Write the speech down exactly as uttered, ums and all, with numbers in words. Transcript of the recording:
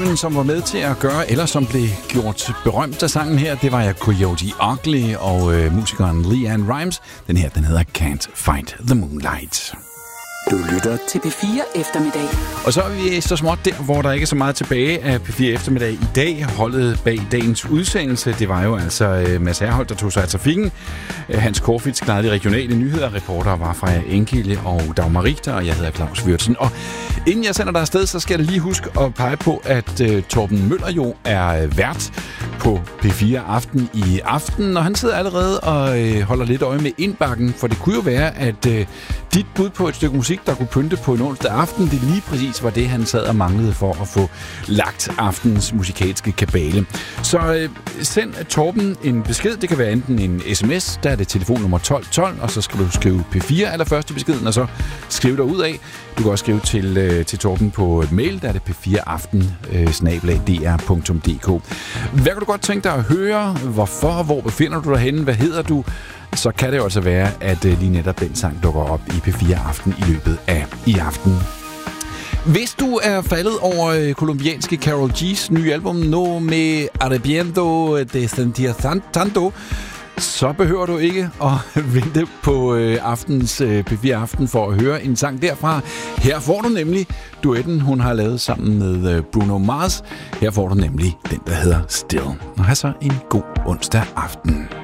Tyven, som var med til at gøre, eller som blev gjort berømt af sangen her, det var jeg Coyote Ugly og øh, musikeren LeAnn Rimes. Den her, den hedder Can't Fight the Moonlight. Du lytter til P fire Eftermiddag. Og så er vi så småt der, hvor der ikke er så meget tilbage af P fire Eftermiddag i dag. Holdet bag dagens udsendelse, det var jo altså Mads Herholdt, der tog sig af trafikken. Hans Korfitz klarede de regionale nyheder. Reporter var fra Enkilde og Dagmar Richter, og jeg hedder Claus Würtzen. Og inden jeg sender dig afsted, så skal jeg lige huske at pege på, at uh, Torben Møller jo er vært på P fire Aften i aften, og han sidder allerede og øh, holder lidt øje med indbakken, for det kunne jo være, at øh, dit bud på et stykke musik, der kunne pynte på en onsdag aften, det lige præcis var det, han sad og manglede for at få lagt aftens musikalske kabale. Så øh, send Torben en besked. Det kan være enten en sms, der er det telefonnummer tolv tolv, og så skal du skrive P fire allerførst i beskeden, og så skrive dig ud af. Du kan også skrive til, øh, til Torben på mail, der er det p fire aften snabel-a d r punktum d k. Hvad kan du godt tænke dig at høre? Hvorfor? Hvor befinder du dig henne? Hvad hedder du? Så kan det jo altså være, at øh, lige netop den sang dukker op i P fire Aften i løbet af i aften. Hvis du er faldet over øh, kolumbianske Karol G's nye album No Me Arrepiento de Sentir Tanto, så behøver du ikke at vente på øh, aftens øh, P fire Aften for at høre en sang derfra. Her får du nemlig duetten, hun har lavet sammen med øh, Bruno Mars. Her får du nemlig den, der hedder Still. Og have så en god onsdag aften.